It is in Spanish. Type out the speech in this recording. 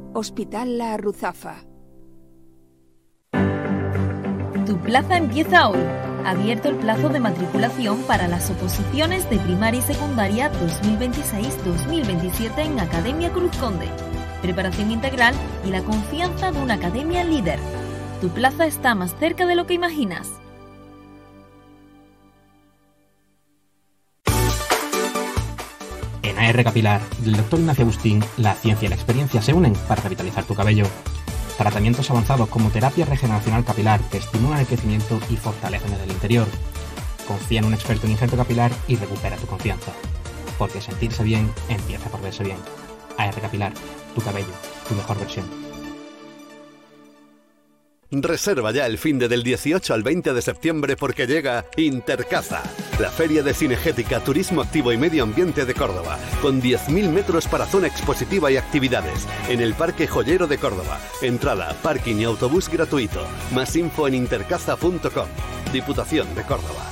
Hospital La Ruzafa. Tu plaza empieza hoy. Abierto el plazo de matriculación para las oposiciones de primaria y secundaria 2026-2027 en Academia Cruz Conde. Preparación integral y la confianza de una academia líder. Tu plaza está más cerca de lo que imaginas. En AR Capilar, del Dr. Ignacio Agustín, la ciencia y la experiencia se unen para revitalizar tu cabello. Tratamientos avanzados como terapia regeneracional capilar que estimulan el crecimiento y fortalecen el interior. Confía en un experto en injerto capilar y recupera tu confianza. Porque sentirse bien empieza por verse bien. AR Capilar, tu cabello, tu mejor versión. Reserva ya el finde del 18 al 20 de septiembre porque llega Intercaza, la feria de cinegética, turismo activo y medio ambiente de Córdoba, con 10.000 metros para zona expositiva y actividades, en el Parque Joyero de Córdoba. Entrada, parking y autobús gratuito. Más info en intercaza.com. Diputación de Córdoba.